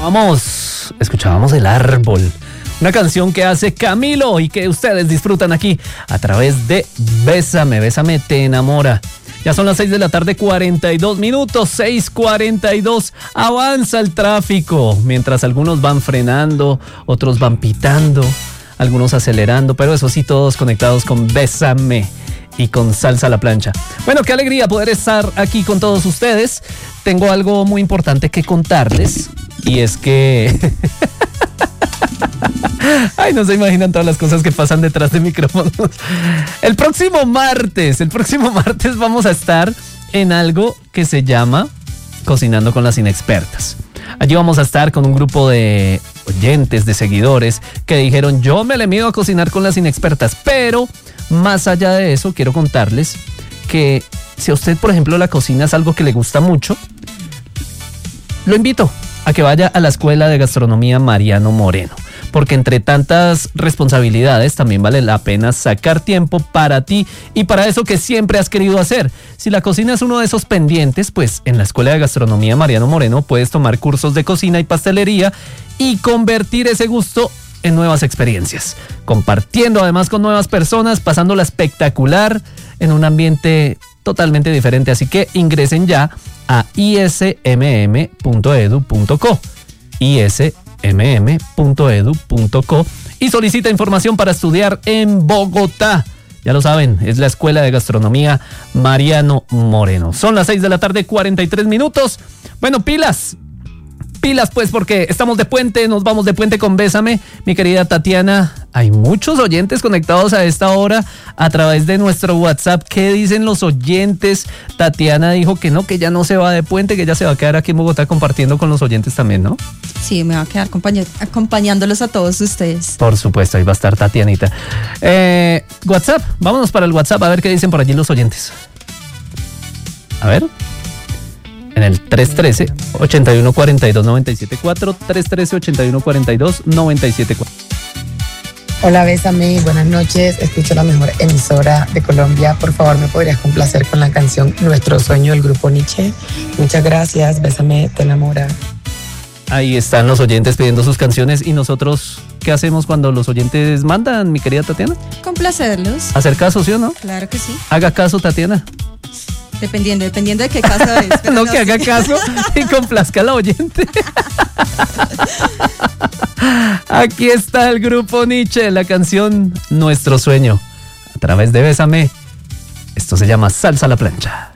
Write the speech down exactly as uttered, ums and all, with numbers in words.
Escuchábamos, escuchábamos El Árbol, una canción que hace Camilo y que ustedes disfrutan aquí a través de Bésame, Bésame te enamora. Ya son las seis de la tarde, cuarenta y dos minutos, seis cuarenta y dos. Avanza el tráfico, mientras algunos van frenando, otros van pitando, algunos acelerando, pero eso sí, todos conectados con Bésame y con Salsa a la Plancha. Bueno, qué alegría poder estar aquí con todos ustedes. Tengo algo muy importante que contarles y es que... Ay, no se imaginan todas las cosas que pasan detrás de micrófonos. El próximo martes, el próximo martes vamos a estar en algo que se llama Cocinando con las Inexpertas. Allí vamos a estar con un grupo de oyentes, de seguidores que dijeron: yo me le mido a cocinar con las inexpertas. Pero más allá de eso, quiero contarles que si a usted, por ejemplo, la cocina es algo que le gusta mucho, lo invito a que vaya a la Escuela de Gastronomía Mariano Moreno, porque entre tantas responsabilidades también vale la pena sacar tiempo para ti y para eso que siempre has querido hacer. Si la cocina es uno de esos pendientes, pues en la Escuela de Gastronomía Mariano Moreno puedes tomar cursos de cocina y pastelería y convertir ese gusto en nuevas experiencias, compartiendo además con nuevas personas, pasándola espectacular en un ambiente totalmente diferente. Así que ingresen ya a i s m m punto e d u punto co, i s m m punto e d u punto co, y solicita información para estudiar en Bogotá. Ya lo saben, es la Escuela de Gastronomía Mariano Moreno. Son las seis de la tarde, cuarenta y tres minutos. Bueno, pilas. Pilas pues, porque estamos de puente, nos vamos de puente con Bésame, mi querida Tatiana. Hay muchos oyentes conectados a esta hora a través de nuestro WhatsApp. ¿Qué dicen los oyentes? Tatiana dijo que no, que ya no se va de puente, que ella se va a quedar aquí en Bogotá compartiendo con los oyentes también, ¿no? Sí, me va a quedar acompañ- acompañándolos a todos ustedes. Por supuesto, ahí va a estar Tatianita. Eh, WhatsApp, vámonos para el WhatsApp a ver qué dicen por allí los oyentes. A ver. En el tres uno tres, ocho uno cuatro dos, nueve siete cuatro, tres uno tres, ocho uno cuatro dos, nueve siete cuatro. Hola, Bésame, buenas noches. Escucho la mejor emisora de Colombia. Por favor, ¿me podrías complacer con la canción Nuestro Sueño del grupo Nietzsche? Muchas gracias. Bésame, te enamora. Ahí están los oyentes pidiendo sus canciones. ¿Y nosotros qué hacemos cuando los oyentes mandan, mi querida Tatiana? Complacerlos. ¿Hacer caso, sí o no? Claro que sí. Haga caso, Tatiana. Dependiendo, dependiendo de qué caso es. Pero no, no que sé. haga caso y complazca a la oyente. Aquí está el grupo Nietzsche, la canción Nuestro Sueño, a través de Bésame. Esto se llama Salsa a la Plancha.